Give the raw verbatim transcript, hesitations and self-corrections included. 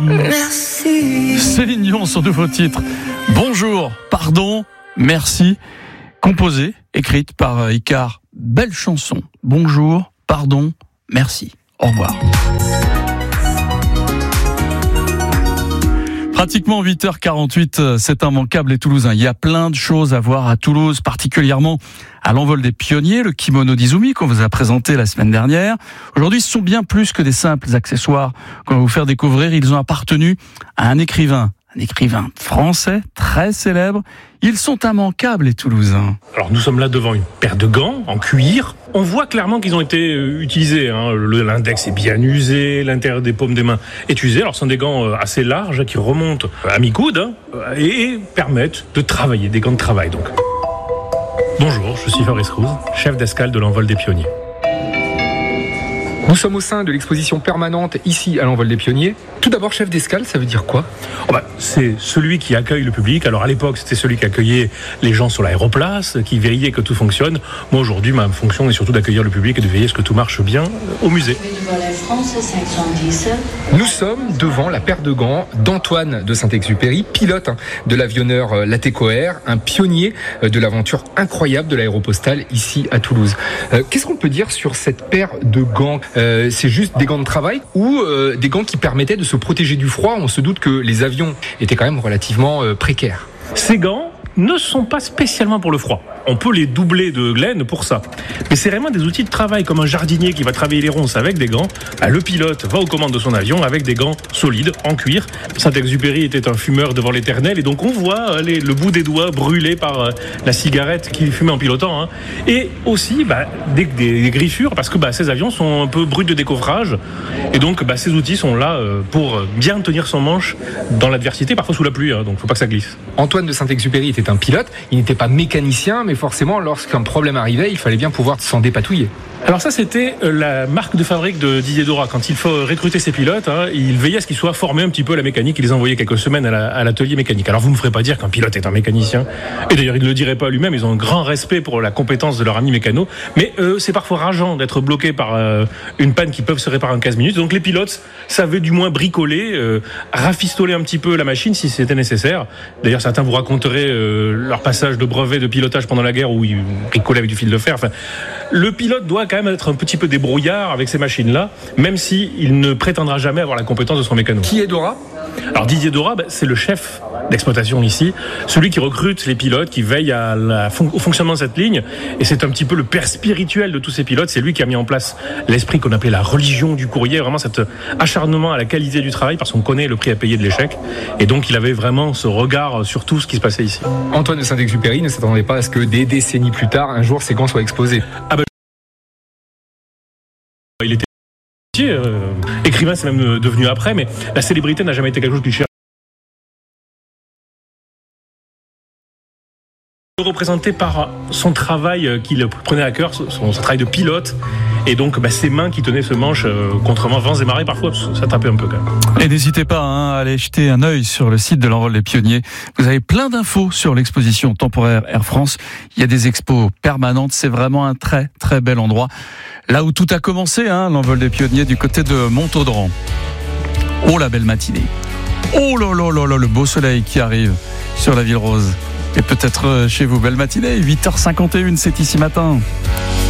Merci. Céline Dion, son nouveau titre. Bonjour, pardon, merci. Composée, écrite par Icare. Belle chanson. Bonjour, pardon, merci. Au revoir. Pratiquement huit heures quarante-huit, c'est immanquable les Toulousains. Il y a plein de choses à voir à Toulouse, particulièrement à l'envol des pionniers, le kimono d'Izumi qu'on vous a présenté la semaine dernière. Aujourd'hui, ce sont bien plus que des simples accessoires qu'on va vous faire découvrir. Ils ont appartenu à un écrivain, un écrivain français très célèbre. Ils sont immanquables les Toulousains. Alors nous sommes là devant une paire de gants en cuir. On voit clairement qu'ils ont été utilisés. Hein. L'index est bien usé, l'intérieur des paumes des mains est usé. Alors ce sont des gants assez larges qui remontent à mi-coude hein, et permettent de travailler, des gants de travail donc. Bonjour, je suis Fabrice Rouze, chef d'escale de l'Envol des Pionniers. Nous sommes au sein de l'exposition permanente ici à l'Envol des Pionniers. Tout d'abord, chef d'escale, ça veut dire quoi ? Oh bah, c'est celui qui accueille le public. Alors à l'époque, c'était celui qui accueillait les gens sur l'aéroplace, qui veillait que tout fonctionne. Moi aujourd'hui, ma fonction est surtout d'accueillir le public et de veiller à ce que tout marche bien au musée. Nous sommes devant la paire de gants d'Antoine de Saint-Exupéry, pilote de l'avionneur Latécoère, un pionnier de l'aventure incroyable de l'aéropostale ici à Toulouse. Euh, qu'est-ce qu'on peut dire sur cette paire de gants ? Euh, c'est juste des gants de travail ou euh, des gants qui permettaient de se protéger du froid? On se doute que les avions étaient quand même relativement euh, précaires. Ces gants ne sont pas spécialement pour le froid. On peut les doubler de laine pour ça. Mais c'est vraiment des outils de travail, comme un jardinier qui va travailler les ronces avec des gants. Bah, le pilote va aux commandes de son avion avec des gants solides, en cuir. Saint-Exupéry était un fumeur devant l'éternel, et donc on voit les, le bout des doigts brûlé par euh, la cigarette qu'il fumait en pilotant. Hein. Et aussi bah, des, des, des griffures, parce que bah, ces avions sont un peu bruts de décoffrage. Et donc bah, ces outils sont là euh, pour bien tenir son manche dans l'adversité, parfois sous la pluie, hein, donc faut pas que ça glisse. Antoine de Saint-Exupéry était un pilote, il n'était pas mécanicien, mais forcément, lorsqu'un problème arrivait, il fallait bien pouvoir s'en dépatouiller. Alors ça, c'était la marque de fabrique de Didier Dora. Quand il faut recruter ses pilotes, hein, il veillait à ce qu'ils soient formés un petit peu à la mécanique. Il les envoyait quelques semaines à, la, à l'atelier mécanique. Alors vous ne me ferez pas dire qu'un pilote est un mécanicien. Et d'ailleurs, il ne le dirait pas lui-même. Ils ont un grand respect pour la compétence de leur ami mécano. Mais euh, c'est parfois rageant d'être bloqué par euh, une panne qui peut se réparer en quinze minutes. Donc les pilotes savaient du moins bricoler, euh, rafistoler un petit peu la machine si c'était nécessaire. D'ailleurs, certains vous raconteraient euh, leur passage de brevet de pilotage pendant la guerre où ils bricolaient avec du fil de fer. Enfin, le pilote doit quand même être un petit peu débrouillard avec ces machines-là, même s'il ne prétendra jamais avoir la compétence de son mécano. Qui est Dora ? Alors Didier Dora, bah, c'est le chef d'exploitation ici, celui qui recrute les pilotes, qui veille à la fon- au fonctionnement de cette ligne, et c'est un petit peu le père spirituel de tous ces pilotes. C'est lui qui a mis en place l'esprit qu'on appelait la religion du courrier, vraiment cet acharnement à la qualité du travail, parce qu'on connaît le prix à payer de l'échec, et donc il avait vraiment ce regard sur tout ce qui se passait ici. Antoine de Saint-Exupéry ne s'attendait pas à ce que des décennies plus tard, un jour, ces gants soient exposés. Ah bah, il était euh, écrivain, c'est même devenu après, mais la célébrité n'a jamais été quelque chose qu'il cherche. Représenté par son travail qu'il prenait à cœur, son, son travail de pilote, et donc bah, ses mains qui tenaient ce manche euh, contre vents et marées, parfois ça tapait un peu quand même. Et n'hésitez pas hein, à aller jeter un œil sur le site de l'Envol des Pionniers. Vous avez plein d'infos sur l'exposition temporaire Air France. Il y a des expos permanentes, c'est vraiment un très très bel endroit. Là où tout a commencé, hein, l'Envol des Pionniers du côté de Montaudran. Oh la belle matinée. Oh là là là là, le beau soleil qui arrive sur la ville rose. Et peut-être chez vous, belle matinée, huit heures cinquante et une, c'est ici matin.